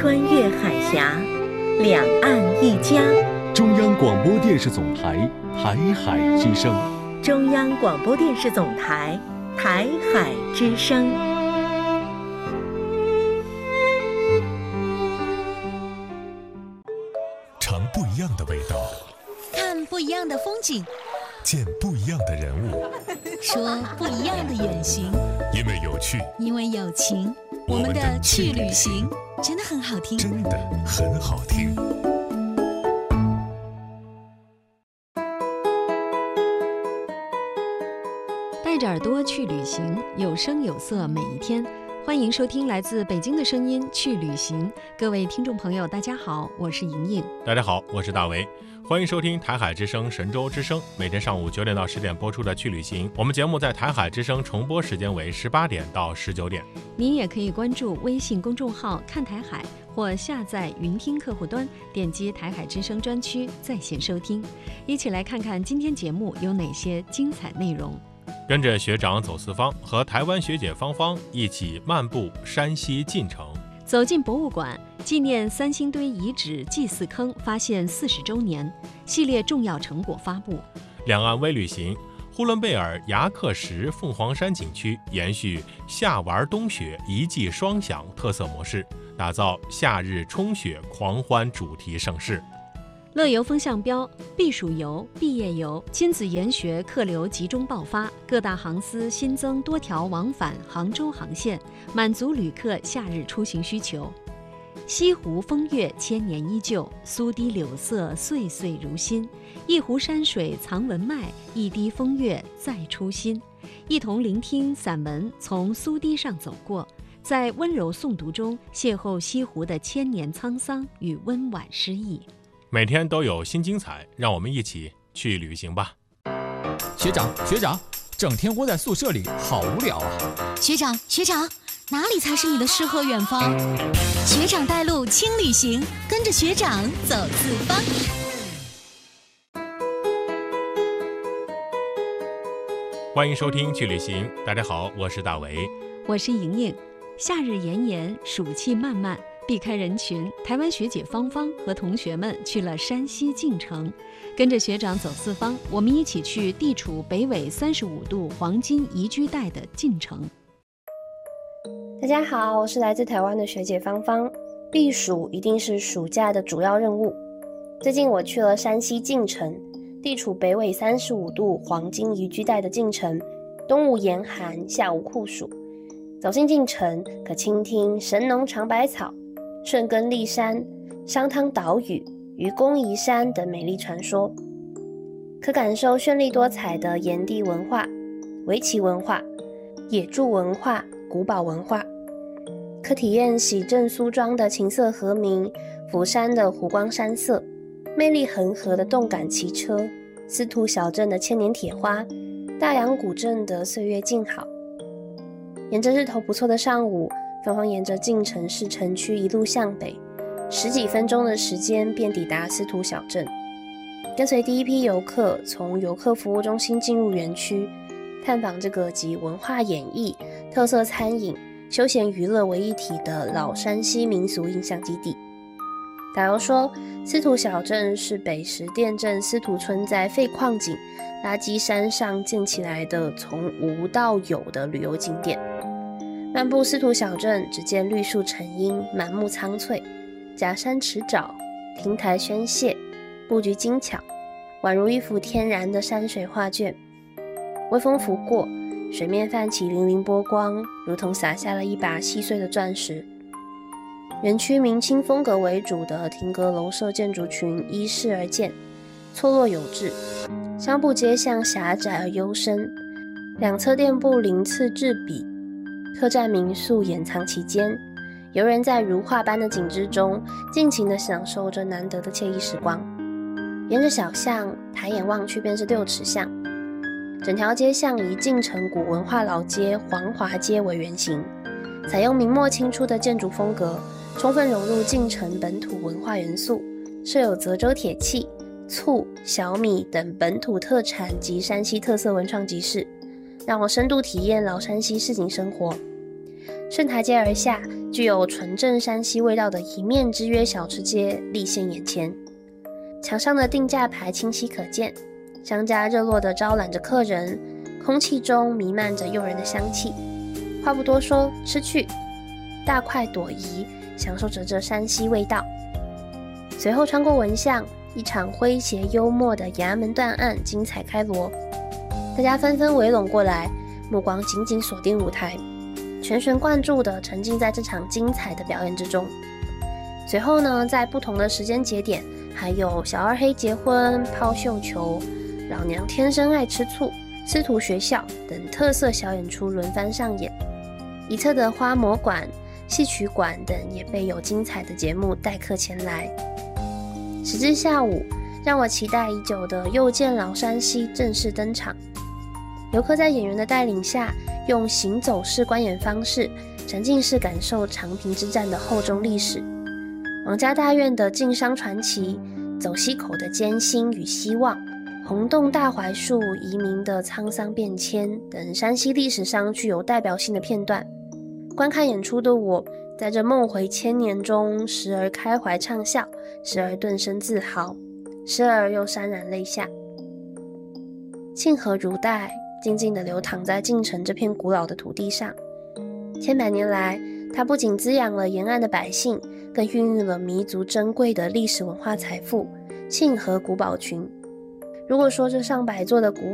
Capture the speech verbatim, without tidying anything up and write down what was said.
穿越海峡，两岸一家。 中央广播电视总台台海之声。 中央广播电视总台台海之声。 尝不一样的味道， 看不一样的风景， 见不一样的人物， 说不一样的远行。 因为有趣， 因为有情，我们的去旅行真的很好听， 真的很好听。 带着耳朵去旅行，有声有色每一天。欢迎收听来自北京的声音去旅行。各位听众朋友大家好，我是莹莹。 大家好，我是大为。欢迎收听台海之声神州之声，每天上午九点到十点播出的去旅行。我们节目在台海之声重播时间为十八点到十九点。 您也可以关注微信公众号看台海，或下载云听客户端，点击台海之声专区在线收听。一起来看看今天节目有哪些精彩内容。 跟着学长走四方，和台湾学姐芳芳一起漫步山西晋城。 走进博物馆，纪念三星堆遗址祭祀坑发现四十周年，系列重要成果发布。 两岸微旅行，呼伦贝尔牙克石凤凰山景区延续夏玩冬雪一季双享特色模式，打造夏日冲雪狂欢主题盛事。 乐游风向标，避暑游、毕业游、亲子研学客流集中爆发，各大航司新增多条往返杭州航线，满足旅客夏日出行需求。西湖风月千年依旧，苏堤柳色岁岁如新。一湖山水藏文脉，一滴风月再出新。一同聆听散文从苏堤上走过，在温柔诵读中邂逅西湖的千年沧桑与温婉诗意。 每天都有新精彩，让我们一起去旅行吧。 学长学长，整天窝在宿舍里好无聊啊。 学长学长，哪里才是你的诗和远方？学长带路轻旅行，跟着学长走四方。 欢迎收听去旅行，大家好，我是大为， 我是莹莹。夏日炎炎，暑气漫漫，避开人群，台湾学姐芳芳和同学们去了山西晋城，跟着学长走四方，我们一起去地处北纬三十五度黄金宜居带的晋城。 大家好，我是来自台湾的学姐芳芳。避暑一定是暑假的主要任务。最近我去了山西晋城，地处北纬三十五度黄金宜居带的晋城，冬无严寒，夏无酷暑。走进晋城，可倾听神农尝百草、顺根立山、商汤岛屿、愚公移山等美丽传说，可感受绚丽多彩的炎帝文化、围棋文化、野猪文化、古堡文化，可体验喜正苏庄的琴瑟和鸣，釜山的湖光山色，魅力恒河的动感骑车，司徒小镇的千年铁花，大洋古镇的岁月静好。沿着日头不错的上午，芳芳沿着晋城市城区一路向北，十几分钟的时间便抵达司徒小镇。跟随第一批游客从游客服务中心进入园区，探访这个集文化演艺、特色餐饮、休闲娱乐为一体的老山西民俗印象基地。导游说，司徒小镇是北石店镇司徒村在废矿井、垃圾山上建起来的从无到有的旅游景点。漫步司徒小镇，只见绿树成荫，满目苍翠，假山池沼，亭台轩榭，布局精巧，宛如一幅天然的山水画卷。微风拂过，水面泛起粼粼波光，如同洒下了一把细碎的钻石。园区明清风格为主的亭阁楼舍建筑群依势而建，错落有致，商铺街巷狭窄而幽深，两侧店铺鳞次栉比，客栈民宿掩藏其间，游人在如画般的景致中尽情地享受着难得的惬意时光。沿着小巷抬眼望去便是六尺巷，整条街巷以晋城古文化老街黄华街为原型，采用明末清初的建筑风格，充分融入晋城本土文化元素，设有泽州铁器、醋、小米等本土特产及山西特色文创集市，让我深度体验老山西市井生活。 顺台阶而下，具有纯正山西味道的一面之约小吃街立现眼前。墙上的定价牌清晰可见，商家热络地招揽着客人，空气中弥漫着诱人的香气。话不多说，吃去！大快朵颐，享受着这山西味道。随后穿过文巷，一场诙谐幽默的衙门断案精彩开锣，大家纷纷围拢过来，目光紧紧锁定舞台，全神贯注地沉浸在这场精彩的表演之中。随后呢，在不同的时间节点，还有小二黑结婚、抛绣球、老娘天生爱吃醋、司徒学校等特色小演出轮番上演。一侧的花魔馆、戏曲馆等也备有精彩的节目待客前来。时至下午，让我期待已久的又见老山西正式登场。游客在演员的带领下，用行走式观演方式，沉浸式感受长平之战的厚重历史，王家大院的晋商传奇，走西口的艰辛与希望，红洞大槐树移民的沧桑变迁等山西历史上具有代表性的片段。观看演出的我，在这梦回千年中，时而开怀畅笑，时而顿生自豪，时而又潸然泪下。沁河如带，静静地流淌在晋城这片古老的土地上。千百年来，它不仅滋养了沿岸的百姓，更孕育了弥足珍贵的历史文化财富——沁河古堡群。如果说这上百座的古